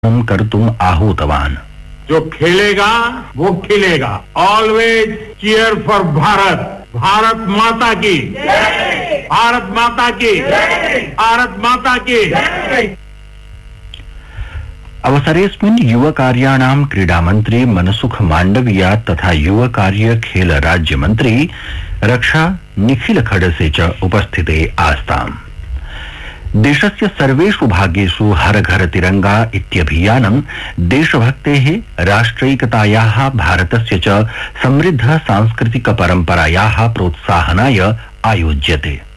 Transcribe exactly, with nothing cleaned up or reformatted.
कर्तुम आहूतवान्। जो खेलेगा वो खिलेगा। Always cheer for Bharat. Bharat माता की, भारत माता की, भारत माता की। अवसरेऽस्मिन् युवकार्याणां क्रीडामन्त्री मनसुख माण्डविया तथा युवकार्य खेल राज्यमन्त्री रक्षा निखिल खडसे च उपस्थिते आस्ताम्। देशस्य सर्वेषु भागेषु हर घर तिरंगा इत्यभियानं देशभक्तेः, राष्ट्रैकतायाः, भारतस्य च समृद्ध सांस्कृतिक परम्परायाः प्रोत्साहनाय आयोज्यते।